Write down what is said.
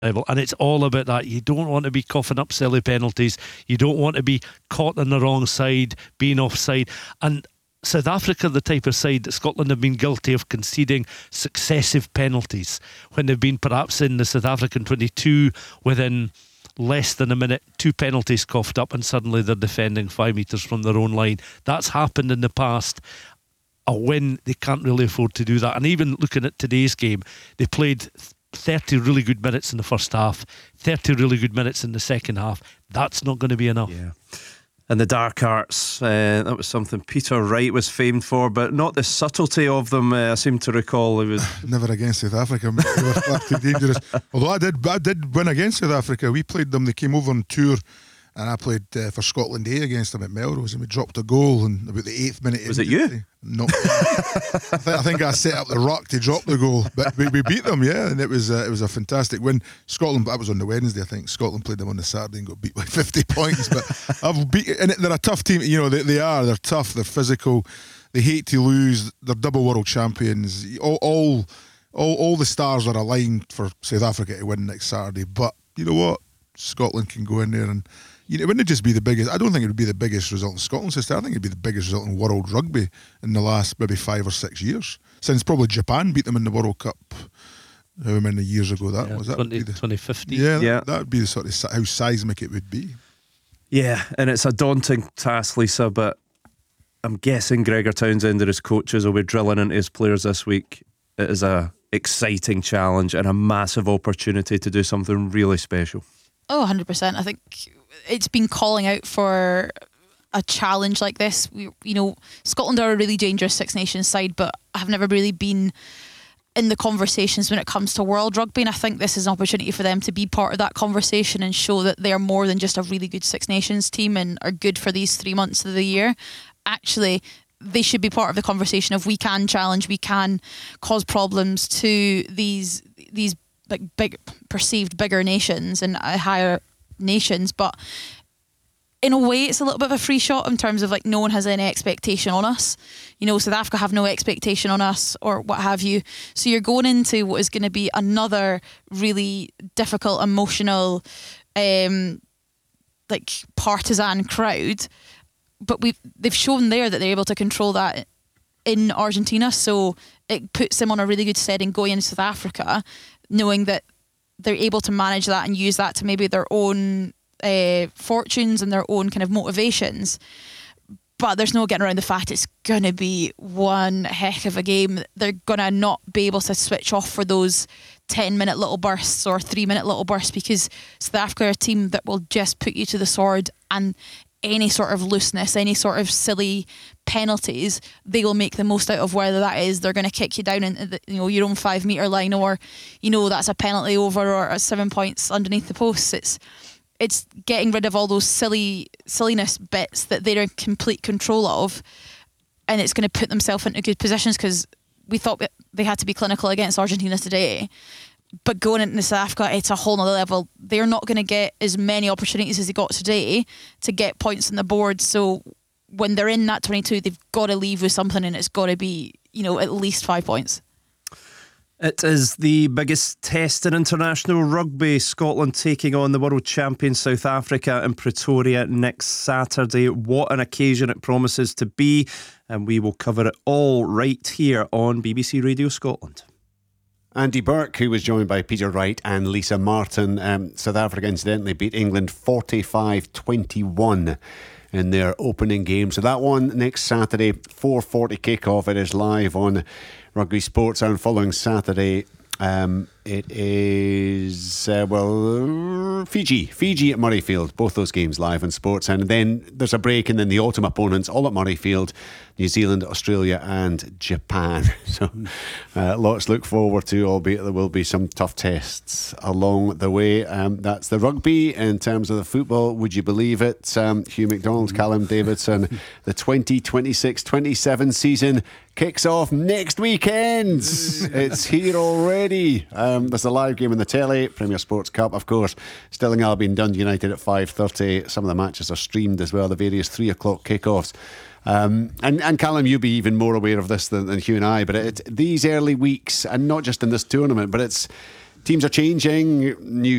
And it's all about that. You don't want to be coughing up silly penalties. You don't want to be caught on the wrong side, being offside. And South Africa, the type of side that Scotland have been guilty of conceding successive penalties when they've been perhaps in the South African 22 within less than a minute, 2 penalties coughed up, and suddenly they're defending 5 metres from their own line. That's happened in the past. A win, they can't really afford to do that. And even looking at today's game, they played 30 really good minutes in the first half, 30 really good minutes in the second half. That's not going to be enough. Yeah. And the dark arts, that was something Peter Wright was famed for, but not the subtlety of them. I seem to recall he was never against South Africa. They were far too dangerous. Although I did win against South Africa. We played them. They came over on tour, and I played for Scotland A against them at Melrose, and we dropped a goal in about the 8th minute. Was it you? No, I think I set up the ruck to drop the goal, but we beat them, yeah, and it was a fantastic win. Scotland, that was on the Wednesday, I think. Scotland played them on the Saturday and got beat by 50 points. But and they're a tough team. You know, they're tough. They're physical. They hate to lose. They're double world champions. All the stars are aligned for South Africa to win next Saturday. But you know what? Scotland can go in there and. It wouldn't just be the biggest. I don't think it would be the biggest result in Scotland's history. I think it'd be the biggest result in world rugby in the last maybe 5 or 6 years, since probably Japan beat them in the World Cup however many years ago that was. That 2015. Yeah, that would be the sort of how seismic it would be. Yeah, and it's a daunting task, Lisa, but I'm guessing Gregor Townsend and his coaches will be drilling into his players this week. It is a exciting challenge and a massive opportunity to do something really special. Oh, 100%. I think it's been calling out for a challenge like this. Scotland are a really dangerous Six Nations side, but have never really been in the conversations when it comes to world rugby, and I think this is an opportunity for them to be part of that conversation and show that they are more than just a really good Six Nations team and are good for these 3 months of the year. Actually, they should be part of the conversation of we can challenge, we can cause problems to these like big perceived bigger nations and higher nations, but in a way it's a little bit of a free shot in terms of like no one has any expectation on us. South Africa have no expectation on us or what have you, so you're going into what is going to be another really difficult, emotional like partisan crowd, but they've shown there that they're able to control that in Argentina, so it puts them on a really good setting going into South Africa, knowing that they're able to manage that and use that to maybe their own fortunes and their own kind of motivations. But there's no getting around the fact it's going to be one heck of a game. They're going to not be able to switch off for those 10-minute little bursts or 3-minute little bursts, because South Africa are a team that will just put you to the sword, and any sort of looseness, any sort of silly penalties, they will make the most out of, whether that is they're going to kick you down in your own 5 metre line, or that's a penalty over or 7 points underneath the posts. It's getting rid of all those silliness bits that they're in complete control of, and it's going to put themselves into good positions, because we thought that they had to be clinical against Argentina today. But going into South Africa, it's a whole nother level. They're not going to get as many opportunities as they got today to get points on the board. So when they're in that 22, they've got to leave with something, and it's got to be, at least 5 points. It is the biggest test in international rugby. Scotland taking on the world champion South Africa in Pretoria next Saturday. What an occasion it promises to be, and we will cover it all right here on BBC Radio Scotland. Andy Burke, who was joined by Peter Wright and Lisa Martin. South Africa incidentally beat England 45-21 in their opening game. So that one next Saturday, 4:40 kickoff. It is live on Rugby Sports. And following Saturday, it is Fiji at Murrayfield. Both those games live on Sports. And then there's a break, and then the autumn opponents all at Murrayfield: New Zealand, Australia and Japan. So lots to look forward to, albeit there will be some tough tests along the way. That's the rugby. In terms of the football, would you believe it, Hugh McDonald, Callum Davidson, the 2026-27 season kicks off next weekend. It's here already. There's a live game in the telly, Premier Sports Cup, of course. Stirling Albion, Dundee United at 5:30. Some of the matches are streamed as well, the various 3 o'clock kickoffs. And Callum, you'll be even more aware of this than Hugh and I, but these early weeks, and not just in this tournament, but teams are changing, new